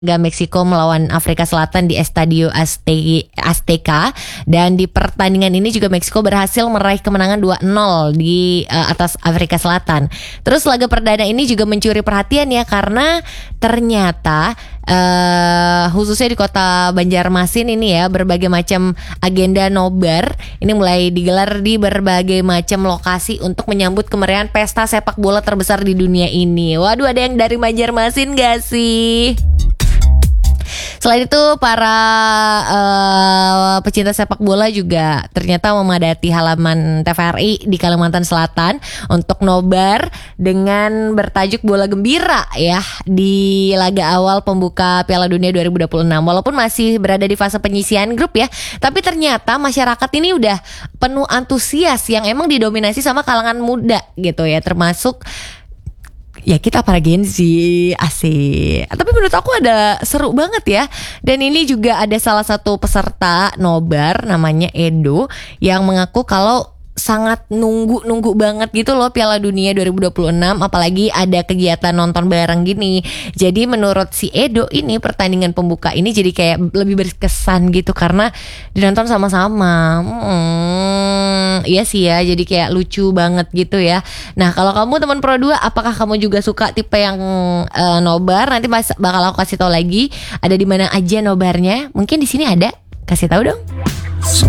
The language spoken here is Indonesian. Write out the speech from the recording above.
Meksiko melawan Afrika Selatan di Estadio Azteca, dan di pertandingan ini juga Meksiko berhasil meraih kemenangan 2-0 di atas Afrika Selatan. Terus laga perdana ini juga mencuri perhatian ya, karena ternyata khususnya di kota Banjarmasin ini ya, berbagai macam agenda nobar ini mulai digelar di berbagai macam lokasi untuk menyambut kemeriahan pesta sepak bola terbesar di dunia ini. Waduh, ada yang dari Banjarmasin gak sih? Selain itu para pecinta sepak bola juga ternyata memadati halaman TVRI di Kalimantan Selatan untuk nobar dengan bertajuk Bola Gembira ya, di laga awal pembuka Piala Dunia 2026. Walaupun masih berada di fase penyisian grup ya, tapi ternyata masyarakat ini udah penuh antusias yang emang didominasi sama kalangan muda gitu ya, termasuk ya kita para Gen Z, asik. Tapi menurut aku ada seru banget ya. Dan ini juga ada salah satu peserta nobar namanya Edo yang mengaku kalau sangat nunggu banget gitu loh Piala Dunia 2026, apalagi ada kegiatan nonton bareng gini. Jadi menurut si Edo ini pertandingan pembuka ini jadi kayak lebih berkesan gitu karena dinonton sama-sama. Iya sih ya, jadi kayak lucu banget gitu ya. Nah, kalau kamu teman Pro 2, apakah kamu juga suka tipe yang nobar? Nanti bakal aku kasih tahu lagi ada di mana aja nobarnya. Mungkin di sini ada. Kasih tahu dong.